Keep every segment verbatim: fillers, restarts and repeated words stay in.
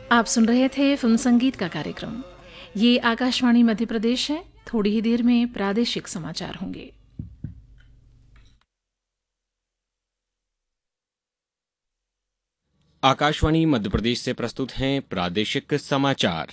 आप सुन रहे थे फिल्म संगीत का कार्यक्रम। ये आकाशवाणी मध्य प्रदेश है। थोड़ी ही देर में प्रादेशिक समाचार होंगे। आकाशवाणी मध्य प्रदेश से प्रस्तुत हैं प्रादेशिक समाचार।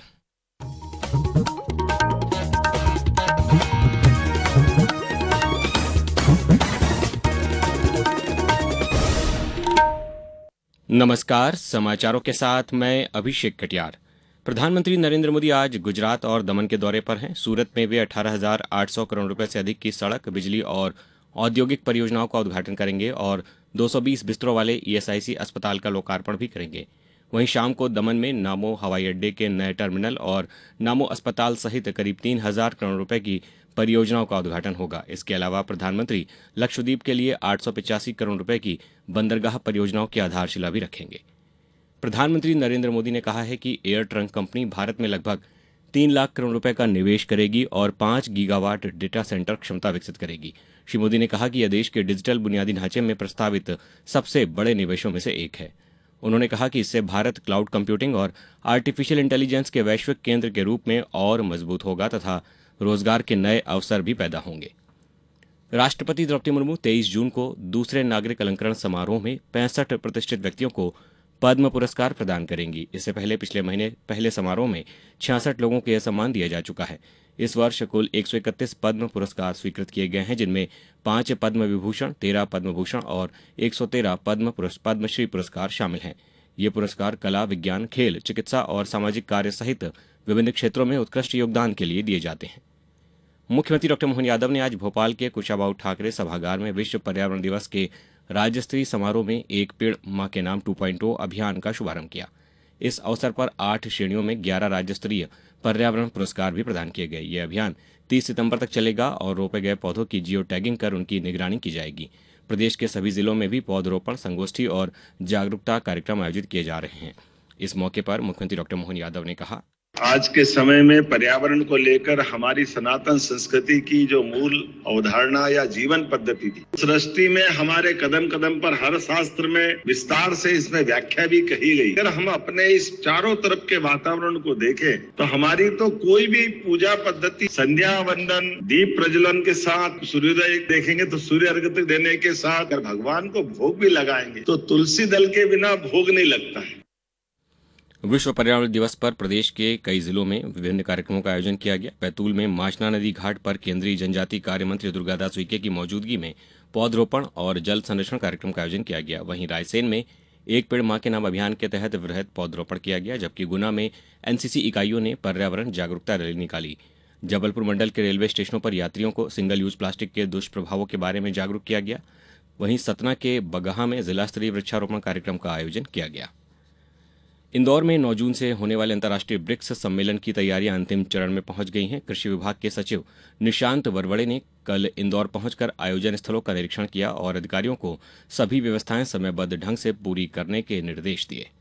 नमस्कार, समाचारों के साथ मैं अभिषेक कटियार। प्रधानमंत्री नरेंद्र मोदी आज गुजरात और दमन के दौरे पर हैं। सूरत में वे अठारह हजार आठ सौ करोड़ रुपए से अधिक की सड़क, बिजली और औद्योगिक परियोजनाओं का उद्घाटन करेंगे और दो सौ बीस बिस्तरों वाले ईएसआईसी अस्पताल का लोकार्पण भी करेंगे। वहीं शाम को दमन में नामो हवाई अड्डे के नए टर्मिनल और नामो अस्पताल सहित करीब तीन हजार करोड़ रुपए की परियोजनाओं का उद्घाटन होगा। इसके अलावा प्रधानमंत्री लक्षद्वीप के लिए आठ सौ पचासी करोड़ रुपए की बंदरगाह परियोजनाओं की आधारशिला भी रखेंगे। प्रधानमंत्री नरेंद्र मोदी ने कहा है कि एयर ट्रंक कंपनी भारत में लगभग तीन लाख करोड़ रुपए का निवेश करेगी और पांच गीगावाट डेटा सेंटर क्षमता विकसित करेगी। श्री मोदी ने कहा कि यह देश के डिजिटल बुनियादी ढांचे में प्रस्तावित सबसे बड़े निवेशों में से एक है। उन्होंने कहा कि इससे भारत क्लाउड कंप्यूटिंग और आर्टिफिशियल इंटेलिजेंस के वैश्विक केंद्र के रूप में और मजबूत होगा तथा रोजगार के नए अवसर भी पैदा होंगे। राष्ट्रपति द्रौपदी मुर्मू तेईस जून को दूसरे नागरिक अलंकरण समारोह में पैंसठ प्रतिष्ठित व्यक्तियों को पद्म पुरस्कार प्रदान करेंगी। इससे पहले पिछले महीने पहले समारोह में छियासठ लोगों को यह सम्मान दिया जा चुका है। इस वर्ष कुल एक सौ इकतीस पद्म पुरस्कार स्वीकृत किए गए हैं, जिनमें पांच पद्म विभूषण, तेरह पद्म भूषण और एक सौ तेरह पद्म पद्मश्री पुरस्कार शामिल हैं। ये पुरस्कार कला, विज्ञान, खेल, चिकित्सा और सामाजिक कार्य सहित विभिन्न क्षेत्रों में उत्कृष्ट योगदान के लिए दिए जाते हैं। मुख्यमंत्री डॉक्टर मोहन यादव ने आज भोपाल के कुशाभाऊ ठाकरे सभागार में विश्व पर्यावरण दिवस के राज्य स्तरीय समारोह में एक पेड़ मां के नाम टू पॉइंट ओ अभियान का शुभारंभ किया। इस अवसर पर आठ श्रेणियों में ग्यारह राज्य स्तरीय पर्यावरण पुरस्कार भी प्रदान किए गए। यह अभियान तीस सितंबर तक चलेगा और रोपे गए पौधों की जियो टैगिंग कर उनकी निगरानी की जाएगी। प्रदेश के सभी जिलों में भी पौधरोपण, संगोष्ठी और जागरूकता कार्यक्रम आयोजित किए जा रहे हैं। इस मौके पर मुख्यमंत्री डॉक्टर मोहन यादव ने कहा, आज के समय में पर्यावरण को लेकर हमारी सनातन संस्कृति की जो मूल अवधारणा या जीवन पद्धति थी, सृष्टि में हमारे कदम कदम पर हर शास्त्र में विस्तार से इसमें व्याख्या भी कही गई। अगर हम अपने इस चारों तरफ के वातावरण को देखें तो हमारी तो कोई भी पूजा पद्धति संध्या वंदन, दीप प्रज्वलन के साथ, सूर्योदय देखेंगे तो सूर्य अर्घ्य देने के साथ अगर भगवान को भोग भी लगाएंगे तो तुलसी दल के बिना भोग नहीं लगता है। विश्व पर्यावरण दिवस पर प्रदेश के कई जिलों में विभिन्न कार्यक्रमों का आयोजन किया गया। बैतूल में माचना नदी घाट पर केंद्रीय जनजातीय कार्य मंत्री दुर्गादास उइके की मौजूदगी में पौधरोपण और जल संरक्षण कार्यक्रम का आयोजन किया गया। वहीं रायसेन में एक पेड़ मां के नाम अभियान के तहत वृहद पौधरोपण किया गया, जबकि गुना में एनसीसी इकाइयों ने पर्यावरण जागरूकता रैली निकाली। जबलपुर मंडल के रेलवे स्टेशनों पर यात्रियों को सिंगल यूज प्लास्टिक के दुष्प्रभावों के बारे में जागरूक किया गया। वहीं सतना के बगहा में जिला स्तरीय वृक्षारोपण कार्यक्रम का आयोजन किया गया। इंदौर में नौ जून से होने वाले अंतर्राष्ट्रीय ब्रिक्स सम्मेलन की तैयारियां अंतिम चरण में पहुंच गई हैं। कृषि विभाग के सचिव निशांत वरवड़े ने कल इंदौर पहुंचकर आयोजन स्थलों का निरीक्षण किया और अधिकारियों को सभी व्यवस्थाएं समयबद्ध ढंग से पूरी करने के निर्देश दिए।